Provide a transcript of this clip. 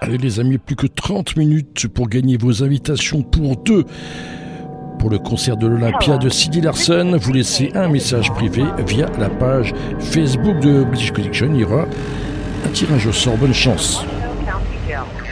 Allez les amis, plus que 30 minutes pour gagner vos invitations pour deux. Pour le concert de l'Olympia de Cindy Larson, vous laissez un message privé via la page Facebook de British Connection. Il y aura un tirage au sort. Bonne chance.